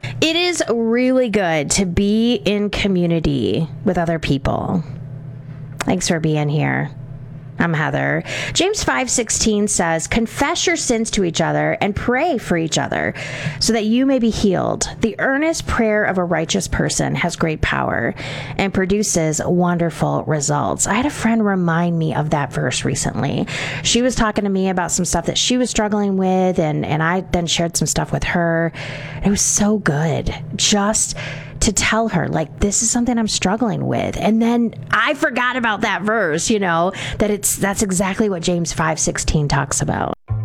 It is really good to be in community with other people. Thanks for being here. I'm Heather. James 5:16 says, confess your sins to each other and pray for each other so that you may be healed. The earnest prayer of a righteous person has great power and produces wonderful results. I had a friend remind me of that verse recently. She was talking to me about some stuff that she was struggling with, and I then shared some stuff with her. It was so good just to tell her, like, this is something I'm struggling with. And then I forgot about that verse, that's exactly what James 5:16 talks about.